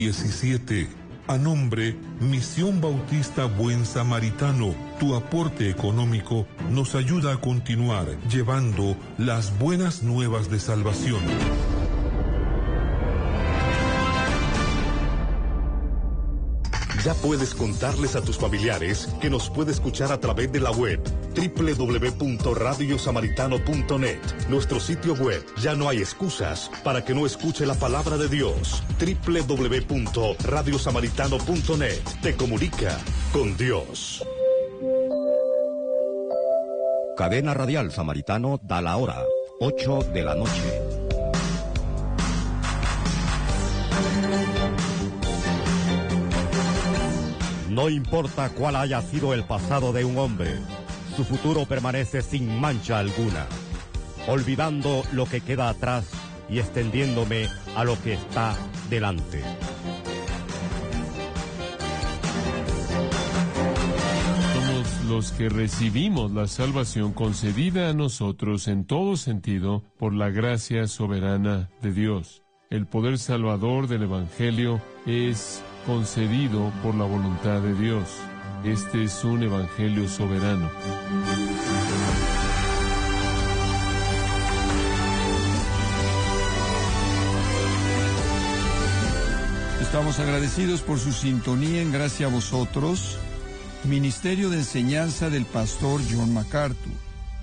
17. A nombre, Misión Bautista Buen Samaritano, tu aporte económico nos ayuda a continuar llevando las buenas nuevas de salvación. Ya puedes contarles a tus familiares que nos puede escuchar a través de la web www.radiosamaritano.net. Nuestro sitio web. Ya no hay excusas para que no escuche la palabra de Dios. www.radiosamaritano.net. Te comunica con Dios. Cadena Radial Samaritano da la hora, 8 de la noche. No importa cuál haya sido el pasado de un hombre, su futuro permanece sin mancha alguna, olvidando lo que queda atrás y extendiéndome a lo que está delante. Somos los que recibimos la salvación concedida a nosotros en todo sentido por la gracia soberana de Dios. El poder salvador del Evangelio es concedido por la voluntad de Dios. Este es un evangelio soberano. Estamos agradecidos por su sintonía en Gracia a Vosotros, Ministerio de Enseñanza del Pastor John MacArthur.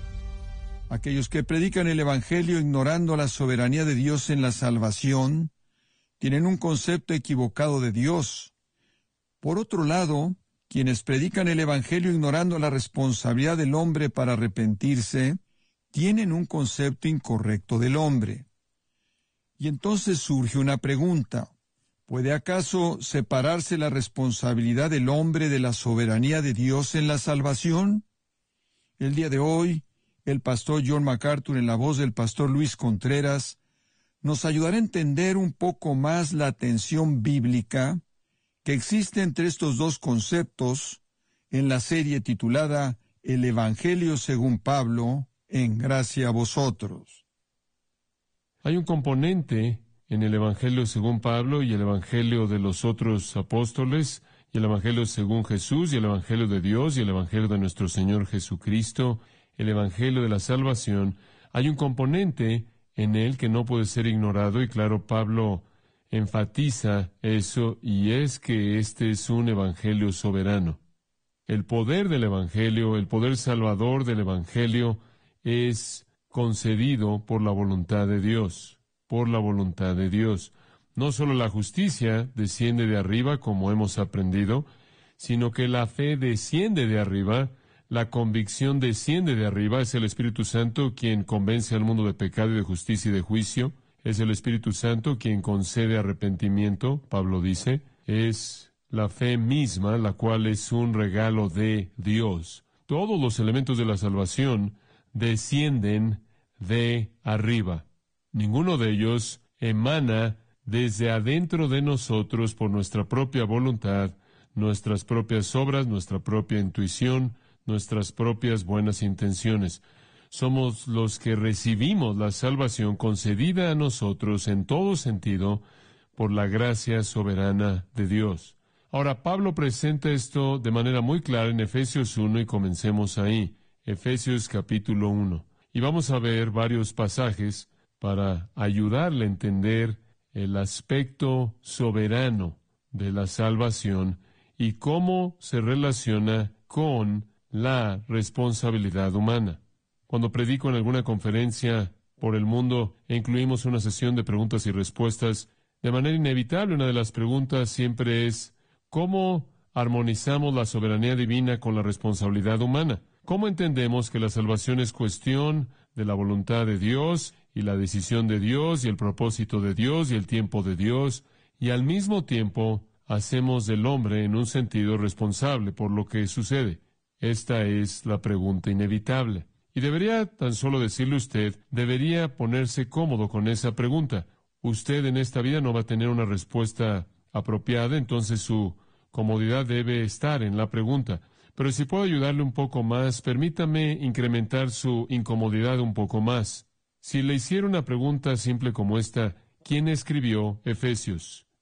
Aquellos que predican el Evangelio ignorando la soberanía de Dios en la salvación, tienen un concepto equivocado de Dios. Por otro lado, quienes predican el Evangelio ignorando la responsabilidad del hombre para arrepentirse, tienen un concepto incorrecto del hombre. Y entonces surge una pregunta. ¿Puede acaso separarse la responsabilidad del hombre de la soberanía de Dios en la salvación? El día de hoy, el pastor John MacArthur, en la voz del pastor Luis Contreras, nos ayudará a entender un poco más la tensión bíblica que existe entre estos dos conceptos en la serie titulada El Evangelio según Pablo, en Gracia a Vosotros. Hay un componente en el Evangelio según Pablo y el Evangelio de los otros apóstoles, y el Evangelio según Jesús, y el Evangelio de Dios, y el Evangelio de nuestro Señor Jesucristo, el Evangelio de la salvación. Hay un componente en él que no puede ser ignorado, y claro, Pablo enfatiza eso, y es que este es un evangelio soberano. El poder del evangelio, el poder salvador del evangelio, es concedido por la voluntad de Dios, por la voluntad de Dios. No solo la justicia desciende de arriba, como hemos aprendido, sino que la fe desciende de arriba. La convicción desciende de arriba, es el Espíritu Santo quien convence al mundo de pecado y de justicia y de juicio. Es el Espíritu Santo quien concede arrepentimiento, Pablo dice. Es la fe misma, la cual es un regalo de Dios. Todos los elementos de la salvación descienden de arriba. Ninguno de ellos emana desde adentro de nosotros por nuestra propia voluntad, nuestras propias obras, nuestra propia intuición, nuestras propias buenas intenciones. Somos los que recibimos la salvación concedida a nosotros en todo sentido por la gracia soberana de Dios. Ahora, Pablo presenta esto de manera muy clara en Efesios 1 y comencemos ahí. Efesios capítulo 1. Y vamos a ver varios pasajes para ayudarle a entender el aspecto soberano de la salvación y cómo se relaciona con la responsabilidad humana. Cuando predico en alguna conferencia por el mundo e incluimos una sesión de preguntas y respuestas, de manera inevitable una de las preguntas siempre es ¿cómo armonizamos la soberanía divina con la responsabilidad humana? ¿Cómo entendemos que la salvación es cuestión de la voluntad de Dios y la decisión de Dios y el propósito de Dios y el tiempo de Dios, y al mismo tiempo hacemos del hombre en un sentido responsable por lo que sucede? Esta es la pregunta inevitable. Y debería tan solo decirle usted, debería ponerse cómodo con esa pregunta. Usted en esta vida no va a tener una respuesta apropiada, entonces su comodidad debe estar en la pregunta. Pero si puedo ayudarle un poco más, permítame incrementar su incomodidad un poco más. Si le hiciera una pregunta simple como esta, ¿quién escribió Efesios?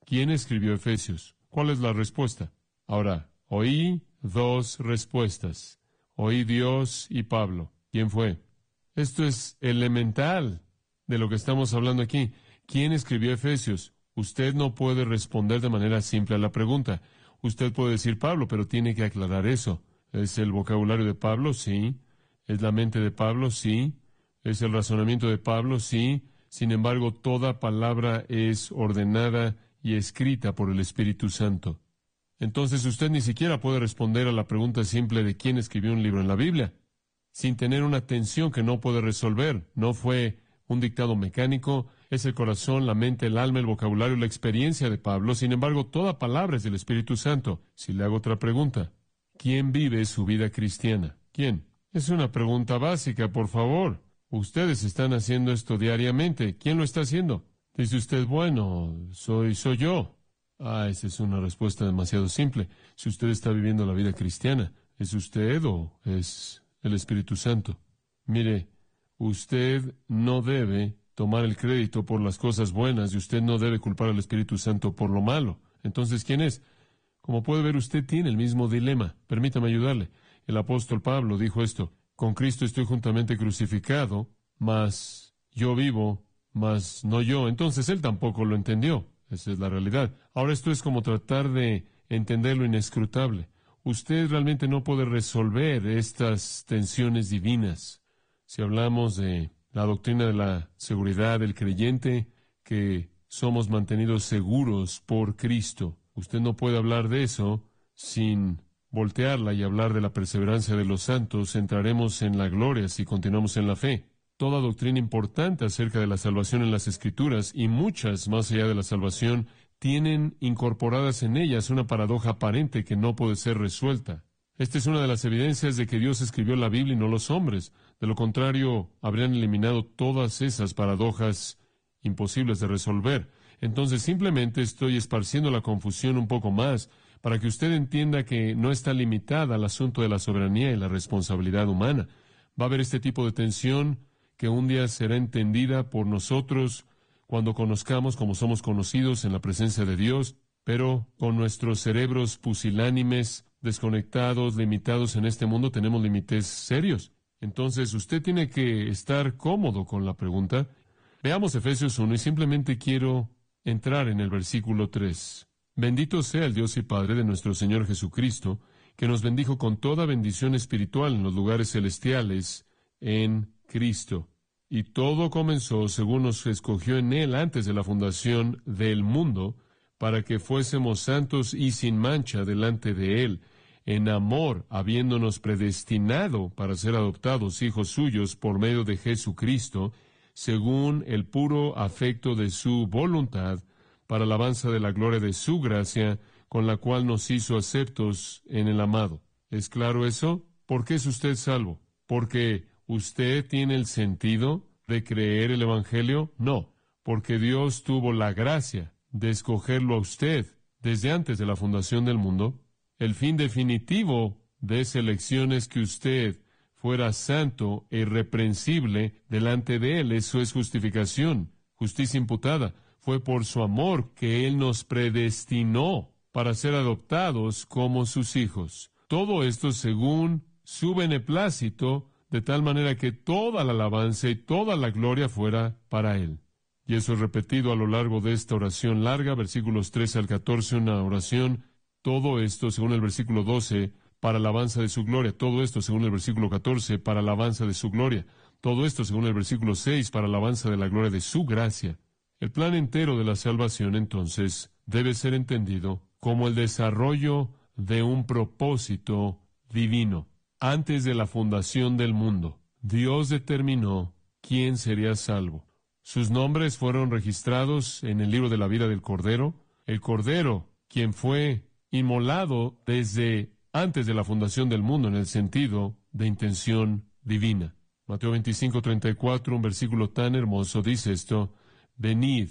¿Quién escribió Efesios? ¿Cuál es la respuesta? Ahora, oí dos respuestas. Oí Dios y Pablo. ¿Quién fue? Esto es elemental de lo que estamos hablando aquí. ¿Quién escribió Efesios? Usted no puede responder de manera simple a la pregunta. Usted puede decir Pablo, pero tiene que aclarar eso. ¿Es el vocabulario de Pablo? Sí. ¿Es la mente de Pablo? Sí. ¿Es el razonamiento de Pablo? Sí. Sin embargo, toda palabra es ordenada y escrita por el Espíritu Santo. Entonces usted ni siquiera puede responder a la pregunta simple de quién escribió un libro en la Biblia, sin tener una tensión que no puede resolver. No fue un dictado mecánico, es el corazón, la mente, el alma, el vocabulario, la experiencia de Pablo. Sin embargo, toda palabra es del Espíritu Santo. Si le hago otra pregunta, ¿quién vive su vida cristiana? ¿Quién? Es una pregunta básica, por favor. Ustedes están haciendo esto diariamente. ¿Quién lo está haciendo? Dice usted, bueno, soy yo. Esa es una respuesta demasiado simple. Si usted está viviendo la vida cristiana, ¿es usted o es el Espíritu Santo? Mire, usted no debe tomar el crédito por las cosas buenas y usted no debe culpar al Espíritu Santo por lo malo. Entonces, ¿quién es? Como puede ver, usted tiene el mismo dilema. Permítame ayudarle. El apóstol Pablo dijo esto: con Cristo estoy juntamente crucificado, mas yo vivo, mas no yo. Entonces él tampoco lo entendió. Esa es la realidad. Ahora esto es como tratar de entender lo inescrutable. Usted realmente no puede resolver estas tensiones divinas. Si hablamos de la doctrina de la seguridad del creyente, que somos mantenidos seguros por Cristo, usted no puede hablar de eso sin voltearla y hablar de la perseverancia de los santos. Entraremos en la gloria si continuamos en la fe. Toda doctrina importante acerca de la salvación en las Escrituras, y muchas más allá de la salvación, tienen incorporadas en ellas una paradoja aparente que no puede ser resuelta. Esta es una de las evidencias de que Dios escribió la Biblia y no los hombres. De lo contrario, habrían eliminado todas esas paradojas imposibles de resolver. Entonces, simplemente estoy esparciendo la confusión un poco más para que usted entienda que no está limitada al asunto de la soberanía y la responsabilidad humana. Va a haber este tipo de tensión que un día será entendida por nosotros cuando conozcamos como somos conocidos en la presencia de Dios, pero con nuestros cerebros pusilánimes, desconectados, limitados en este mundo, tenemos límites serios. Entonces, usted tiene que estar cómodo con la pregunta. Veamos Efesios 1 y simplemente quiero entrar en el versículo 3. Bendito sea el Dios y Padre de nuestro Señor Jesucristo, que nos bendijo con toda bendición espiritual en los lugares celestiales en Cristo. Y todo comenzó según nos escogió en Él antes de la fundación del mundo, para que fuésemos santos y sin mancha delante de Él, en amor, habiéndonos predestinado para ser adoptados hijos suyos por medio de Jesucristo, según el puro afecto de su voluntad, para alabanza de la gloria de su gracia, con la cual nos hizo aceptos en el amado. ¿Es claro eso? ¿Por qué es usted salvo? ¿Porque usted tiene el sentido de creer el Evangelio? No, porque Dios tuvo la gracia de escogerlo a usted desde antes de la fundación del mundo. El fin definitivo de esa elección es que usted fuera santo e irreprensible delante de Él. Eso es justificación, justicia imputada. Fue por su amor que Él nos predestinó para ser adoptados como sus hijos. Todo esto según su beneplácito, de tal manera que toda la alabanza y toda la gloria fuera para Él. Y eso es repetido a lo largo de esta oración larga, versículos 13 al 14, una oración. Todo esto, según el versículo 12, para alabanza de su gloria. Todo esto, según el versículo 14, para alabanza de su gloria. Todo esto, según el versículo 6, para alabanza de la gloria de su gracia. El plan entero de la salvación, entonces, debe ser entendido como el desarrollo de un propósito divino. Antes de la fundación del mundo, Dios determinó quién sería salvo. Sus nombres fueron registrados en el libro de la vida del Cordero. El Cordero, quien fue inmolado desde antes de la fundación del mundo en el sentido de intención divina. Mateo 25:34, un versículo tan hermoso, dice esto: venid,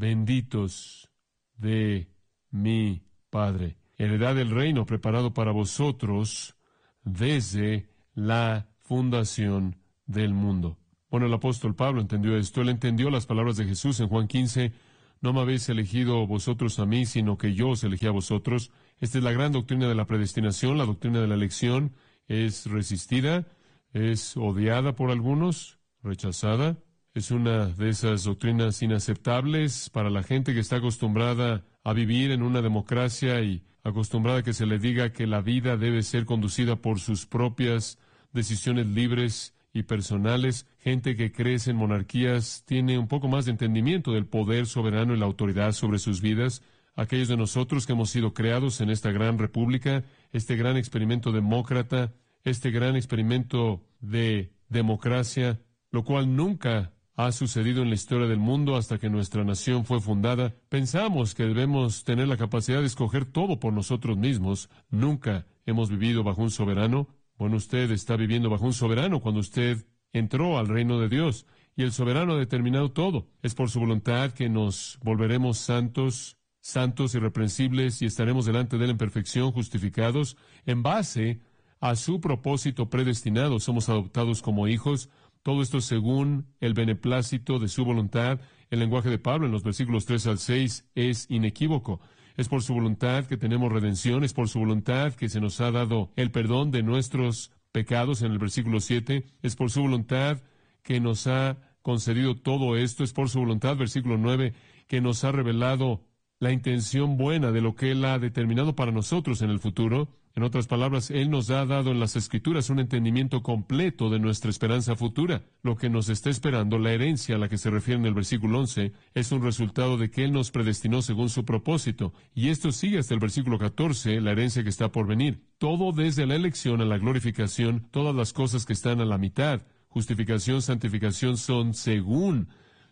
benditos de mi Padre, heredad del reino preparado para vosotros desde la fundación del mundo. Bueno, el apóstol Pablo entendió esto. Él entendió las palabras de Jesús en Juan 15. No me habéis elegido vosotros a mí, sino que yo os elegí a vosotros. Esta es la gran doctrina de la predestinación. La doctrina de la elección es resistida, es odiada por algunos, rechazada. Es una de esas doctrinas inaceptables para la gente que está acostumbrada a vivir en una democracia y acostumbrada a que se le diga que la vida debe ser conducida por sus propias decisiones libres y personales. Gente que crece en monarquías tiene un poco más de entendimiento del poder soberano y la autoridad sobre sus vidas. Aquellos de nosotros que hemos sido creados en esta gran república, este gran experimento demócrata, este gran experimento de democracia, lo cual nunca ha sucedido en la historia del mundo hasta que nuestra nación fue fundada. Pensamos que debemos tener la capacidad de escoger todo por nosotros mismos. Nunca hemos vivido bajo un soberano. Bueno, usted está viviendo bajo un soberano cuando usted entró al reino de Dios, y el soberano ha determinado todo. Es por su voluntad que nos volveremos santos, irreprensibles, y estaremos delante de Él en perfección, justificados, en base a su propósito predestinado. Somos adoptados como hijos. Todo esto según el beneplácito de su voluntad. El lenguaje de Pablo en los versículos 3 al 6 es inequívoco. Es por su voluntad que tenemos redención, es por su voluntad que se nos ha dado el perdón de nuestros pecados en el versículo 7, es por su voluntad que nos ha concedido todo esto, es por su voluntad, versículo 9, que nos ha revelado la intención buena de lo que Él ha determinado para nosotros en el futuro. En otras palabras, Él nos ha dado en las Escrituras un entendimiento completo de nuestra esperanza futura. Lo que nos está esperando, la herencia a la que se refiere en el versículo 11, es un resultado de que Él nos predestinó según su propósito. Y esto sigue hasta el versículo 14, la herencia que está por venir. Todo desde la elección a la glorificación, todas las cosas que están a la mitad, justificación, santificación, son según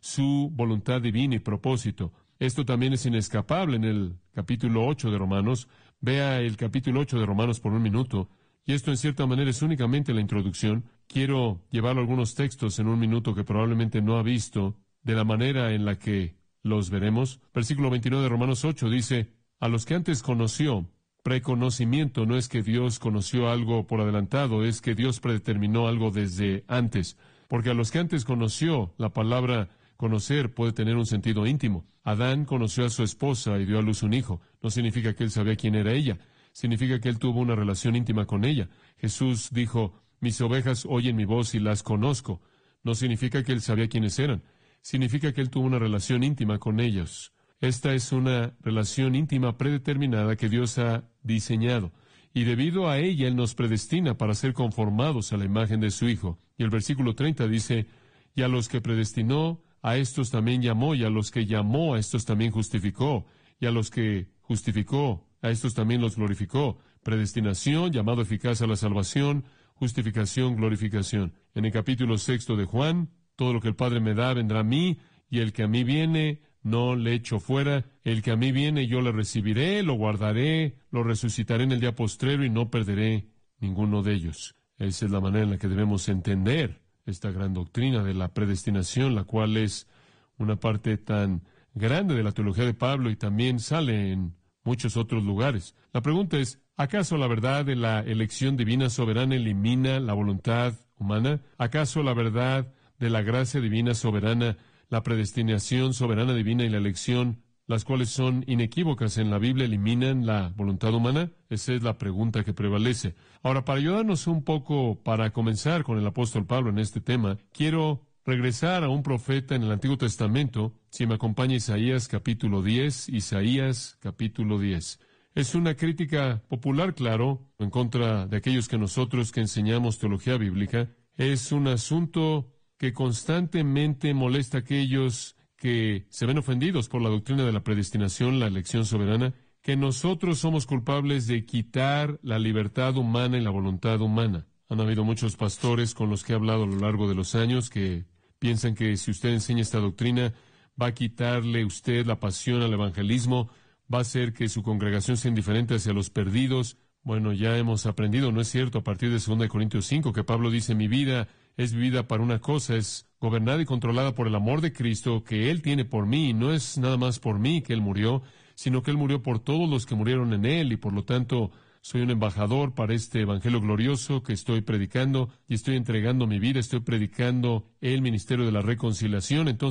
su voluntad divina y propósito. Esto también es inescapable en el capítulo 8 de Romanos. Vea el capítulo 8 de Romanos por un minuto, y esto en cierta manera es únicamente la introducción. Quiero llevar algunos textos en un minuto que probablemente no ha visto, de la manera en la que los veremos. Versículo 29 de Romanos 8 dice, a los que antes conoció, preconocimiento no es que Dios conoció algo por adelantado, es que Dios predeterminó algo desde antes. Porque a los que antes conoció, la palabra conocer puede tener un sentido íntimo. Adán conoció a su esposa y dio a luz un hijo. No significa que él sabía quién era ella. Significa que él tuvo una relación íntima con ella. Jesús dijo, mis ovejas oyen mi voz y las conozco. No significa que él sabía quiénes eran. Significa que él tuvo una relación íntima con ellos. Esta es una relación íntima predeterminada que Dios ha diseñado. Y debido a ella, Él nos predestina para ser conformados a la imagen de su Hijo. Y el versículo 30 dice, y a los que predestinó, a estos también llamó, y a los que llamó, a estos también justificó, y a los que justificó, a estos también los glorificó. Predestinación, llamado eficaz a la salvación, justificación, glorificación. En el capítulo 6 de Juan, todo lo que el Padre me da vendrá a mí, y el que a mí viene, no le echo fuera. El que a mí viene, yo le recibiré, lo guardaré, lo resucitaré en el día postrero, y no perderé ninguno de ellos. Esa es la manera en la que debemos entender esta gran doctrina de la predestinación, la cual es una parte tan grande de la teología de Pablo y también sale en muchos otros lugares. La pregunta es, ¿acaso la verdad de la elección divina soberana elimina la voluntad humana? ¿Acaso la verdad de la gracia divina soberana, la predestinación soberana divina y la elección, las cuales son inequívocas en la Biblia, eliminan la voluntad humana? Esa es la pregunta que prevalece. Ahora, para ayudarnos un poco, para comenzar con el apóstol Pablo en este tema, quiero regresar a un profeta en el Antiguo Testamento. Si me acompaña Isaías capítulo 10, Isaías capítulo 10. Es una crítica popular, claro, en contra de aquellos que nosotros que enseñamos teología bíblica. Es un asunto que constantemente molesta a aquellos que se ven ofendidos por la doctrina de la predestinación, la elección soberana, que nosotros somos culpables de quitar la libertad humana y la voluntad humana. Han habido muchos pastores con los que he hablado a lo largo de los años que piensan que si usted enseña esta doctrina, va a quitarle usted la pasión al evangelismo, va a hacer que su congregación sea indiferente hacia los perdidos. Bueno, ya hemos aprendido, ¿no es cierto?, a partir de 2 Corintios 5, que Pablo dice, mi vida es vivida para una cosa, es gobernada y controlada por el amor de Cristo que Él tiene por mí. No es nada más por mí que Él murió, sino que Él murió por todos los que murieron en Él, y por lo tanto soy un embajador para este evangelio glorioso que estoy predicando, y estoy entregando mi vida, estoy predicando el ministerio de la reconciliación. Entonces,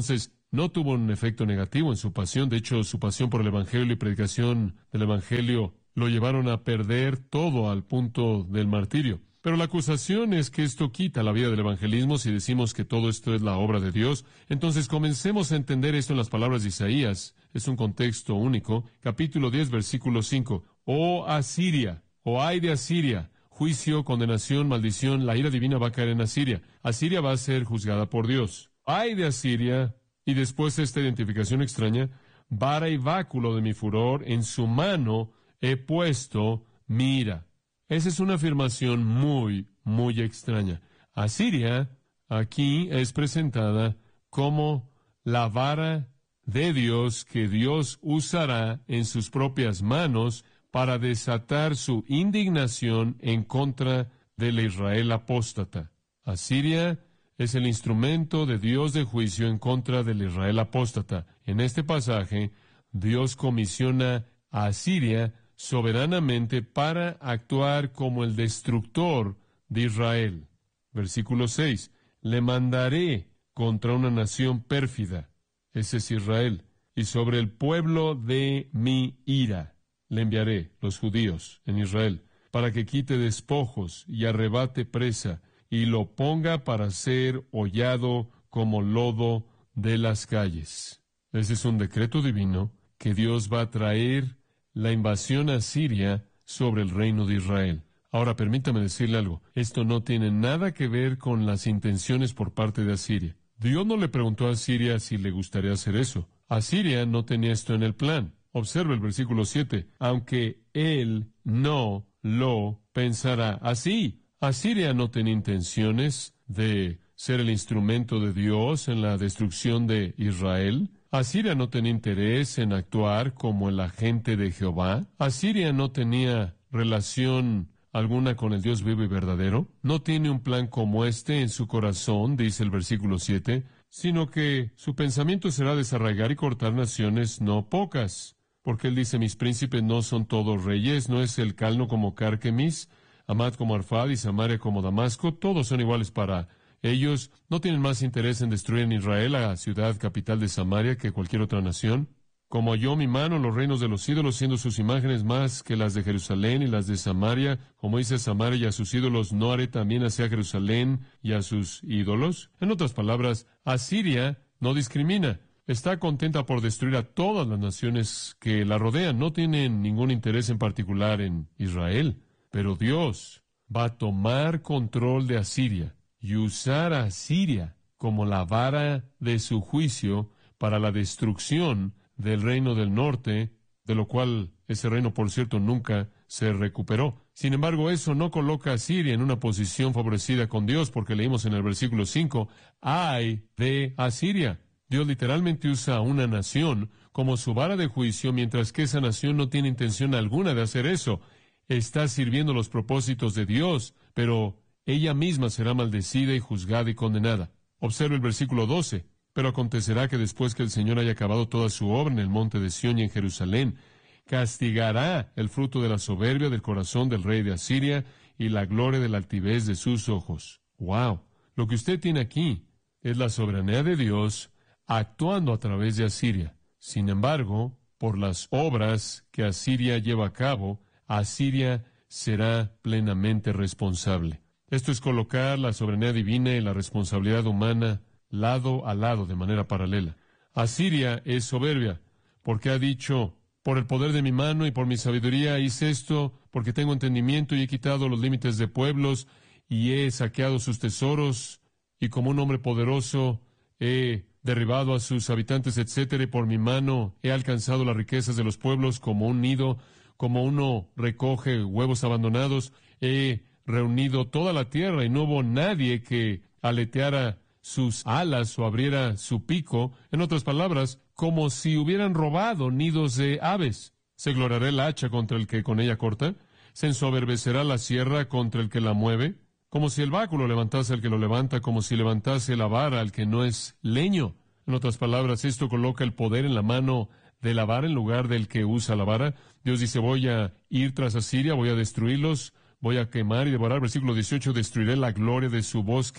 no tuvo un efecto negativo en su pasión. De hecho, su pasión por el Evangelio y predicación del Evangelio lo llevaron a perder todo al punto del martirio. Pero la acusación es que esto quita la vida del evangelismo si decimos que todo esto es la obra de Dios. Entonces comencemos a entender esto en las palabras de Isaías. Es un contexto único. Capítulo 10, versículo 5. Oh Asiria, oh ay de Asiria, juicio, condenación, maldición, la ira divina va a caer en Asiria. Asiria va a ser juzgada por Dios. Ay de Asiria, y después esta identificación extraña, vara y báculo de mi furor, en su mano he puesto mi ira. Esa es una afirmación muy, muy extraña. Asiria aquí es presentada como la vara de Dios que Dios usará en sus propias manos para desatar su indignación en contra del Israel apóstata. Asiria es el instrumento de Dios de juicio en contra del Israel apóstata. En este pasaje, Dios comisiona a Asiria soberanamente para actuar como el destructor de Israel. Versículo 6. Le mandaré contra una nación pérfida, ese es Israel, y sobre el pueblo de mi ira le enviaré, los judíos en Israel, para que quite despojos y arrebate presa, y lo ponga para ser hollado como lodo de las calles. Ese es un decreto divino que Dios va a traer la invasión asiria sobre el reino de Israel. Ahora, permítame decirle algo. Esto no tiene nada que ver con las intenciones por parte de Asiria. Dios no le preguntó a Asiria si le gustaría hacer eso. Asiria no tenía esto en el plan. Observe el versículo 7. Aunque él no lo pensará así. Asiria no tenía intenciones de ser el instrumento de Dios en la destrucción de Israel. Asiria no tenía interés en actuar como el agente de Jehová. Asiria no tenía relación alguna con el Dios vivo y verdadero. No tiene un plan como este en su corazón, dice el versículo 7, sino que su pensamiento será desarraigar y cortar naciones no pocas. Porque él dice, mis príncipes no son todos reyes, no es el Calno como Carquemis, Amad como Arfad y Samaria como Damasco, todos son iguales para ellos. No tienen más interés en destruir en Israel, la ciudad capital de Samaria, que cualquier otra nación. Como halló mi mano los reinos de los ídolos, siendo sus imágenes más que las de Jerusalén y las de Samaria, como dice Samaria y a sus ídolos, ¿no haré también hacia Jerusalén y a sus ídolos? En otras palabras, Asiria no discrimina. Está contenta por destruir a todas las naciones que la rodean. No tienen ningún interés en particular en Israel. Pero Dios va a tomar control de Asiria y usar a Asiria como la vara de su juicio para la destrucción del reino del norte, de lo cual ese reino, por cierto, nunca se recuperó. Sin embargo, eso no coloca a Siria en una posición favorecida con Dios, porque leímos en el versículo 5, ¡ay de Asiria! Dios literalmente usa a una nación como su vara de juicio, mientras que esa nación no tiene intención alguna de hacer eso. Está sirviendo los propósitos de Dios, pero ella misma será maldecida y juzgada y condenada. Observe el versículo 12. Pero acontecerá que después que el Señor haya acabado toda su obra en el monte de Sión y en Jerusalén, castigará el fruto de la soberbia del corazón del rey de Asiria y la gloria de la altivez de sus ojos. ¡Wow! Lo que usted tiene aquí es la soberanía de Dios actuando a través de Asiria. Sin embargo, por las obras que Asiria lleva a cabo, Asiria será plenamente responsable. Esto es colocar la soberanía divina y la responsabilidad humana lado a lado de manera paralela. Asiria es soberbia porque ha dicho, por el poder de mi mano y por mi sabiduría hice esto, porque tengo entendimiento y he quitado los límites de pueblos y he saqueado sus tesoros y como un hombre poderoso he derribado a sus habitantes, etcétera, y por mi mano he alcanzado las riquezas de los pueblos como un nido, como uno recoge huevos abandonados, he reunido toda la tierra y no hubo nadie que aleteara sus alas o abriera su pico, en otras palabras, como si hubieran robado nidos de aves. Se gloriará el hacha contra el que con ella corta, se ensoberbecerá la sierra contra el que la mueve, como si el báculo levantase al que lo levanta, como si levantase la vara al que no es leño. En otras palabras, esto coloca el poder en la mano de la vara en lugar del que usa la vara. Dios dice, voy a ir tras Asiria, voy a destruirlos, voy a quemar y devorar. Versículo 18, destruiré la gloria de su bosque.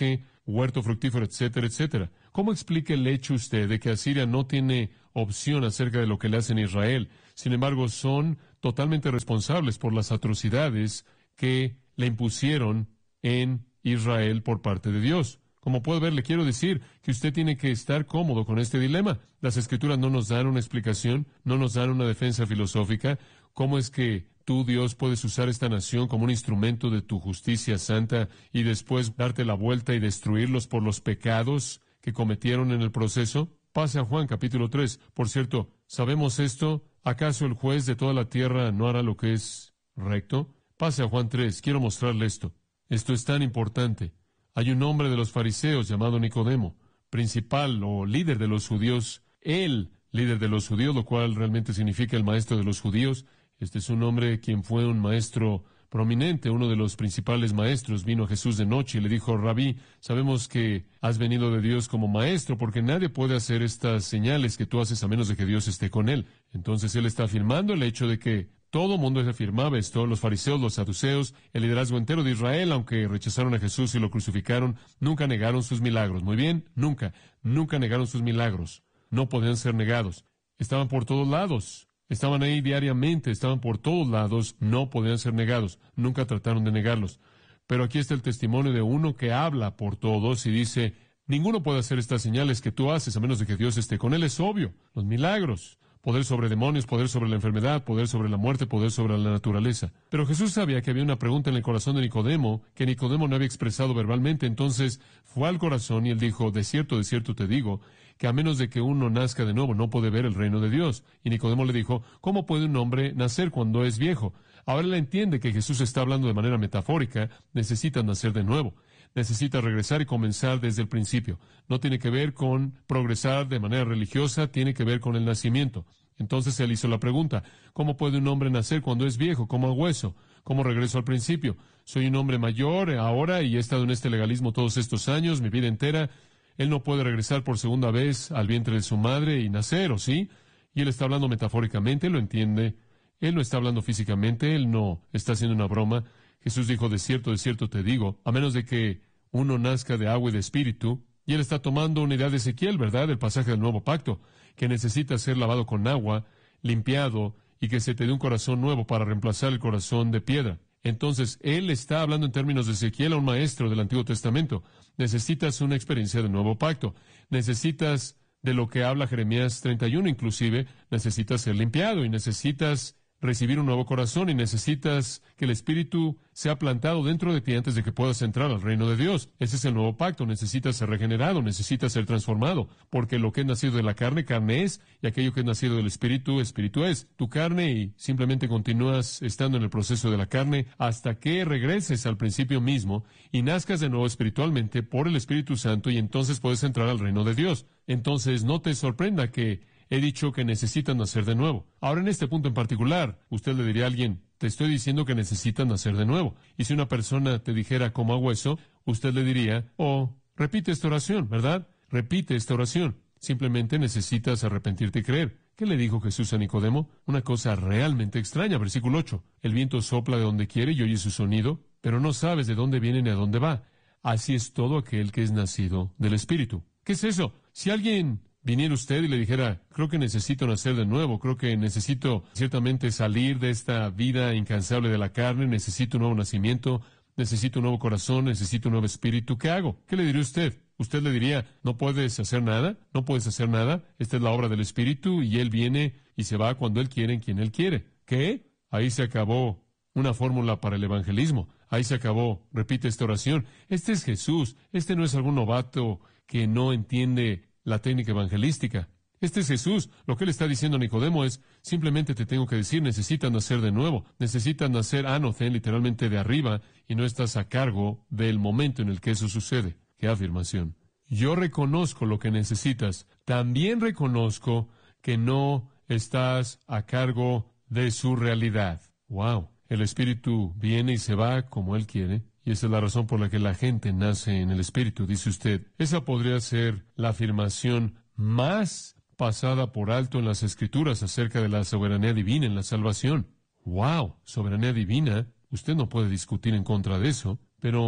huerto fructífero, etcétera, etcétera. ¿Cómo explica el hecho usted de que Asiria no tiene opción acerca de lo que le hacen a Israel? Sin embargo, son totalmente responsables por las atrocidades que le impusieron en Israel por parte de Dios. Como puede ver, le quiero decir que usted tiene que estar cómodo con este dilema. Las Escrituras no nos dan una explicación, no nos dan una defensa filosófica. ¿Cómo es que tú, Dios, puedes usar esta nación como un instrumento de tu justicia santa y después darte la vuelta y destruirlos por los pecados que cometieron en el proceso? Pase a Juan capítulo 3. Por cierto, ¿sabemos esto? ¿Acaso el juez de toda la tierra no hará lo que es recto? Pase a Juan 3. Quiero mostrarle esto. Esto es tan importante. Hay un hombre de los fariseos llamado Nicodemo, principal o líder de los judíos, el líder de los judíos, lo cual realmente significa el maestro de los judíos. Este es un hombre quien fue un maestro prominente, uno de los principales maestros. Vino a Jesús de noche y le dijo: Rabí, sabemos que has venido de Dios como maestro, porque nadie puede hacer estas señales que tú haces a menos de que Dios esté con él. Entonces él está afirmando el hecho de que todo mundo afirmaba esto, los fariseos, los saduceos, el liderazgo entero de Israel, aunque rechazaron a Jesús y lo crucificaron, nunca negaron sus milagros. Muy bien, nunca negaron sus milagros. No podían ser negados. Estaban por todos lados. Estaban ahí diariamente, estaban por todos lados, no podían ser negados. Nunca trataron de negarlos. Pero aquí está el testimonio de uno que habla por todos y dice: ninguno puede hacer estas señales que tú haces a menos de que Dios esté con él. Es obvio. Los milagros. Poder sobre demonios, poder sobre la enfermedad, poder sobre la muerte, poder sobre la naturaleza. Pero Jesús sabía que había una pregunta en el corazón de Nicodemo, que Nicodemo no había expresado verbalmente. Entonces fue al corazón y él dijo: de cierto te digo, que a menos de que uno nazca de nuevo, no puede ver el reino de Dios. Y Nicodemo le dijo: ¿cómo puede un hombre nacer cuando es viejo? Ahora él entiende que Jesús está hablando de manera metafórica. Necesita nacer de nuevo. Necesita regresar y comenzar desde el principio. No tiene que ver con progresar de manera religiosa, tiene que ver con el nacimiento. Entonces él hizo la pregunta: ¿cómo puede un hombre nacer cuando es viejo, como a hueso? ¿Cómo regreso al principio? Soy un hombre mayor ahora y he estado en este legalismo todos estos años, mi vida entera. Él no puede regresar por segunda vez al vientre de su madre y nacer, ¿o sí? Y él está hablando metafóricamente, él lo entiende. Él no está hablando físicamente, él no está haciendo una broma. Jesús dijo: de cierto te digo, a menos de que uno nazca de agua y de espíritu. Y él está tomando una idea de Ezequiel, ¿verdad? El pasaje del Nuevo Pacto, que necesita ser lavado con agua, limpiado, y que se te dé un corazón nuevo para reemplazar el corazón de piedra. Entonces, él está hablando en términos de Ezequiel a un maestro del Antiguo Testamento. Necesitas una experiencia del Nuevo Pacto. Necesitas de lo que habla Jeremías 31, inclusive, necesitas ser limpiado y necesitas recibir un nuevo corazón y necesitas que el Espíritu sea plantado dentro de ti antes de que puedas entrar al reino de Dios. Ese es el nuevo pacto. Necesitas ser regenerado, necesitas ser transformado, porque lo que es nacido de la carne, carne es, y aquello que es nacido del Espíritu, Espíritu es. Tu carne, y simplemente continúas estando en el proceso de la carne hasta que regreses al principio mismo y nazcas de nuevo espiritualmente por el Espíritu Santo, y entonces puedes entrar al reino de Dios. Entonces no te sorprenda que he dicho que necesitan nacer de nuevo. Ahora, en este punto en particular, usted le diría a alguien: te estoy diciendo que necesitan nacer de nuevo. Y si una persona te dijera: ¿cómo hago eso?, usted le diría: repite esta oración, ¿verdad? Repite esta oración. Simplemente necesitas arrepentirte y creer. ¿Qué le dijo Jesús a Nicodemo? Una cosa realmente extraña. Versículo 8. El viento sopla de donde quiere y oye su sonido, pero no sabes de dónde viene ni a dónde va. Así es todo aquel que es nacido del Espíritu. ¿Qué es eso? Si alguien viniera usted y le dijera: creo que necesito nacer de nuevo, creo que necesito ciertamente salir de esta vida incansable de la carne, necesito un nuevo nacimiento, necesito un nuevo corazón, necesito un nuevo espíritu, ¿qué hago? ¿Qué le diría usted? Usted le diría: no puedes hacer nada, no puedes hacer nada, esta es la obra del Espíritu y Él viene y se va cuando Él quiere, en quien Él quiere. ¿Qué? Ahí se acabó una fórmula para el evangelismo. Ahí se acabó. Repite esta oración. Este es Jesús. Este no es algún novato que no entiende la técnica evangelística. Este es Jesús. Lo que él está diciendo a Nicodemo es: simplemente te tengo que decir, necesitas nacer de nuevo. Necesitas nacer anothen, literalmente de arriba, y no estás a cargo del momento en el que eso sucede. ¡Qué afirmación! Yo reconozco lo que necesitas. También reconozco que no estás a cargo de su realidad. ¡Wow! El Espíritu viene y se va como Él quiere. Y esa es la razón por la que la gente nace en el Espíritu, dice usted. Esa podría ser la afirmación más pasada por alto en las Escrituras acerca de la soberanía divina en la salvación. ¡Wow! Soberanía divina. Usted no puede discutir en contra de eso. Pero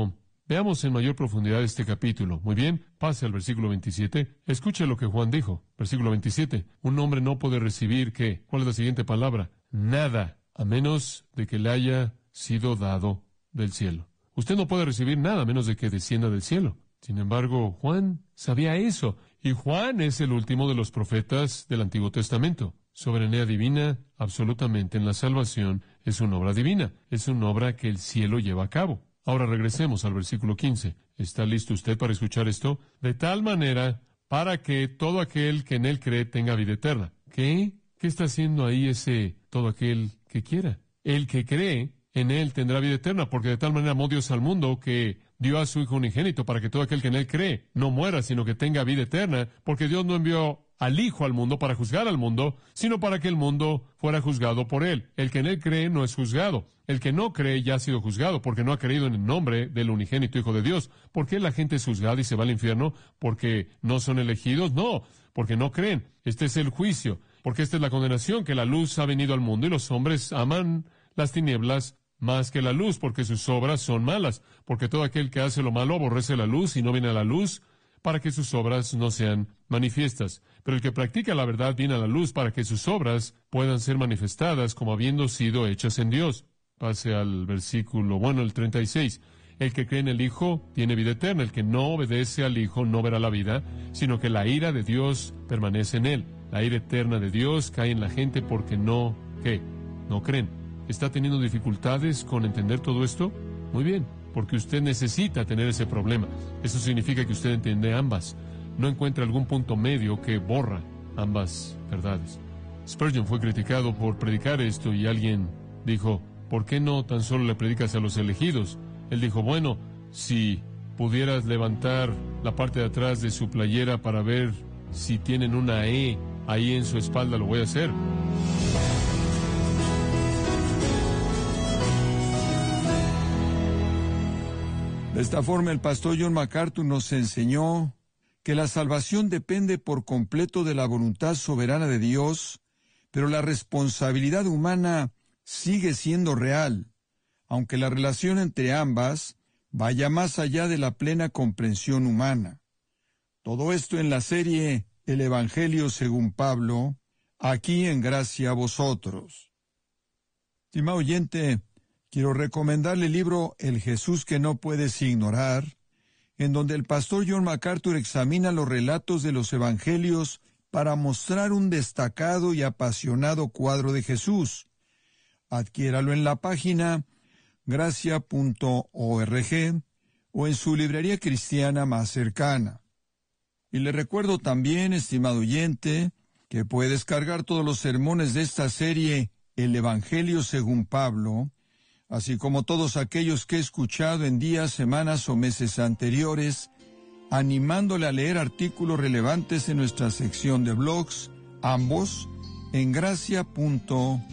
Veamos en mayor profundidad este capítulo. Muy bien, pase al versículo 27. Escuche lo que Juan dijo. Versículo 27. Un hombre no puede recibir, ¿qué? ¿Cuál es la siguiente palabra? Nada, a menos de que le haya sido dado del cielo. Usted no puede recibir nada a menos de que descienda del cielo. Sin embargo, Juan sabía eso. Y Juan es el último de los profetas del Antiguo Testamento. Soberanía divina, absolutamente, en la salvación, es una obra divina. Es una obra que el cielo lleva a cabo. Ahora regresemos al versículo 15. ¿Está listo usted para escuchar esto? De tal manera, para que todo aquel que en él cree tenga vida eterna. ¿Qué? ¿Qué está haciendo ahí ese todo aquel que quiera? El que cree en él tendrá vida eterna, porque de tal manera amó Dios al mundo que dio a su Hijo unigénito para que todo aquel que en él cree no muera, sino que tenga vida eterna, porque Dios no envió al Hijo al mundo para juzgar al mundo, sino para que el mundo fuera juzgado por él. El que en él cree no es juzgado. El que no cree ya ha sido juzgado, porque no ha creído en el nombre del unigénito Hijo de Dios. ¿Por qué la gente es juzgada y se va al infierno? ¿Porque no son elegidos? No, porque no creen. Este es el juicio, porque esta es la condenación, que la luz ha venido al mundo y los hombres aman las tinieblas más que la luz, porque sus obras son malas, porque todo aquel que hace lo malo aborrece la luz y no viene a la luz, para que sus obras no sean manifiestas. Pero el que practica la verdad viene a la luz para que sus obras puedan ser manifestadas como habiendo sido hechas en Dios. Pase al versículo, el 36. El que cree en el Hijo tiene vida eterna. El que no obedece al Hijo no verá la vida, sino que la ira de Dios permanece en él. La ira eterna de Dios cae en la gente porque no creen. ¿Está teniendo dificultades con entender todo esto? Muy bien, porque usted necesita tener ese problema. Eso significa que usted entiende ambas. No encuentra algún punto medio que borra ambas verdades. Spurgeon fue criticado por predicar esto y alguien dijo, ¿por qué no tan solo le predicas a los elegidos? Él dijo, si pudieras levantar la parte de atrás de su playera para ver si tienen una E ahí en su espalda, lo voy a hacer. De esta forma, el pastor John MacArthur nos enseñó que la salvación depende por completo de la voluntad soberana de Dios, pero la responsabilidad humana sigue siendo real, aunque la relación entre ambas vaya más allá de la plena comprensión humana. Todo esto en la serie El Evangelio según Pablo, aquí en Gracia a Vosotros. Estimado oyente, quiero recomendarle el libro El Jesús que no puedes ignorar, en donde el pastor John MacArthur examina los relatos de los evangelios para mostrar un destacado y apasionado cuadro de Jesús. Adquiéralo en la página gracia.org o en su librería cristiana más cercana. Y le recuerdo también, estimado oyente, que puede descargar todos los sermones de esta serie El Evangelio según Pablo, así como todos aquellos que he escuchado en días, semanas o meses anteriores, animándole a leer artículos relevantes en nuestra sección de blogs, ambos en gracia.org.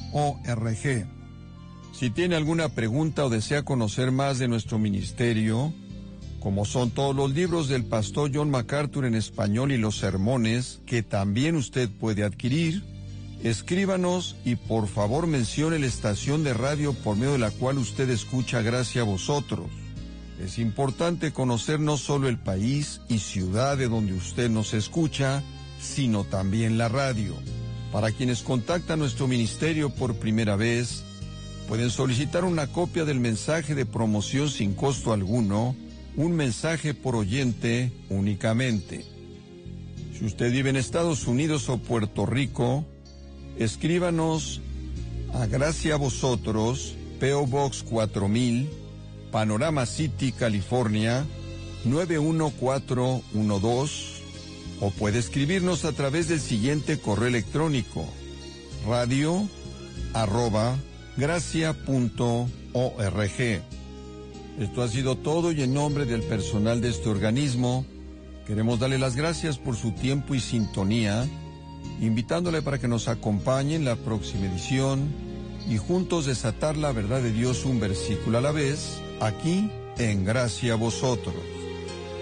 Si tiene alguna pregunta o desea conocer más de nuestro ministerio, como son todos los libros del pastor John MacArthur en español y los sermones, que también usted puede adquirir, escríbanos y por favor mencione la estación de radio por medio de la cual usted escucha Gracia a Vosotros. Es importante conocer no solo el país y ciudad de donde usted nos escucha, sino también la radio. Para quienes contactan nuestro ministerio por primera vez, pueden solicitar una copia del mensaje de promoción sin costo alguno, un mensaje por oyente únicamente. Si usted vive en Estados Unidos o Puerto Rico, escríbanos a Gracia a Vosotros, P.O. Box 4000, Panorama City, California, 91412, o puede escribirnos a través del siguiente correo electrónico, radio@gracia.org. Esto ha sido todo y en nombre del personal de este organismo, queremos darle las gracias por su tiempo y sintonía, invitándole para que nos acompañe en la próxima edición y juntos desatar la verdad de Dios un versículo a la vez, aquí en Gracia a Vosotros.